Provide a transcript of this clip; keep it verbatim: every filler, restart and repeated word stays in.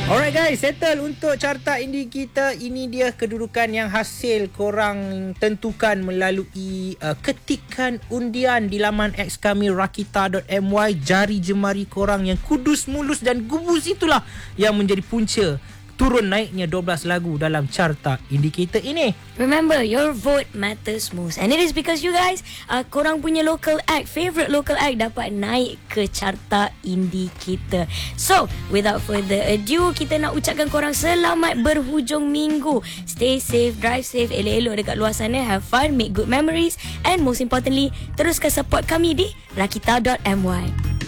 Alright guys, settle untuk carta indie kita. Ini dia kedudukan yang hasil korang tentukan melalui uh, ketikan undian di laman X kami rakita dot my. Jari jemari korang yang kudus, mulus dan gubus itulah yang menjadi punca turun naiknya dua belas lagu dalam carta indie kita ini. Remember, your vote matters most. And it is because you guys, uh, korang punya local act, favourite local act dapat naik ke carta indie kita. So, without further ado, kita nak ucapkan korang selamat berhujung minggu. Stay safe, drive safe, elok-elok dekat luar sana, have fun, make good memories. And most importantly, teruskan support kami di rakita dot my.